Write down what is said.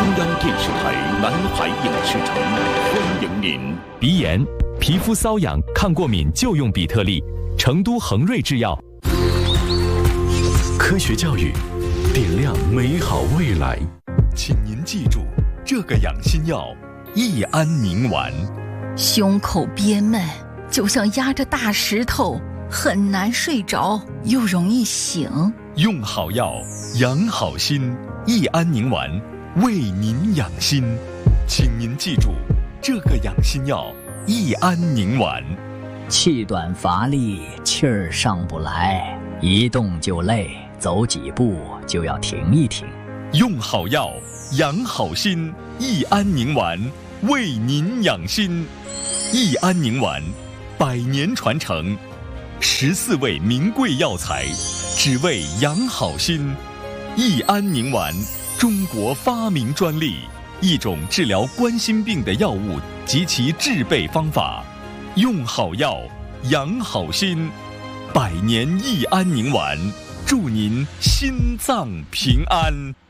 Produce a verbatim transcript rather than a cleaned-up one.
央电视台南海影视城欢迎您。 鼻炎、皮肤瘙痒、抗过敏就用比特利，成都恒瑞制药。 科学教育，点亮美好未来。 请您记住，这个养心药益安宁丸。 胸口憋闷，就像压着大石头，很难睡着，又容易醒。 用好药，养好心，益安宁丸为您养心。请您记住，这个养心药益安宁丸。 气短乏力，气儿上不来，一动就累，走几步就要停一停。 用好药，养好心，益安宁丸为您养心。益安宁丸，百年传承，十四味名贵药材，只为养好心。益安宁丸，中国发明专利，一种治疗冠心病的药物及其制备方法。用好药，养好心，百年益安宁丸，祝您心脏平安。